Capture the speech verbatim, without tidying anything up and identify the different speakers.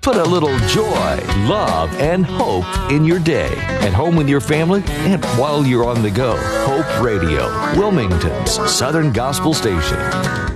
Speaker 1: Put a little joy, love, and hope in your day. At home with your family and while you're on the go. Hope Radio, Wilmington's Southern Gospel Station.